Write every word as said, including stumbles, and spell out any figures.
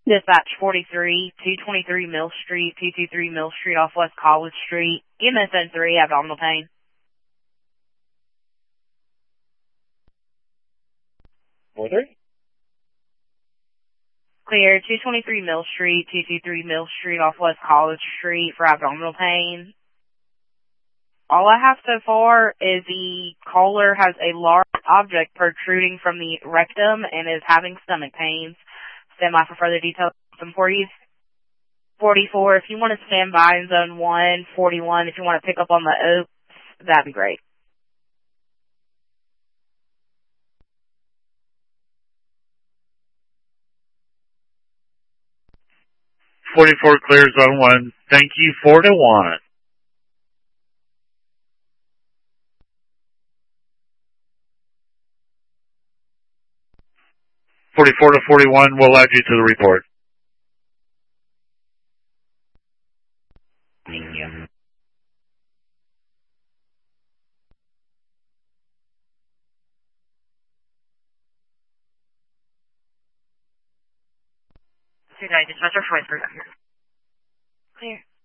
Dispatch forty-three, two twenty-three Mill Street, two twenty-three Mill Street off West College Street, M S N three, abdominal pain. forty-three? Clear, two twenty-three Mill Street, two twenty-three Mill Street off West College Street for abdominal pain. All I have so far is the caller has a large object protruding from the rectum and is having stomach pains. Stand by for further details for you. forty-four, if you want to stand by in zone one. forty-one, if you want to pick up on the Oaks, that'd be great. forty-four clear zone one. Thank you, four to one. forty-four to forty-one, we'll add you to the report. Thank you. Good night, dispatcher for Whispers. Clear.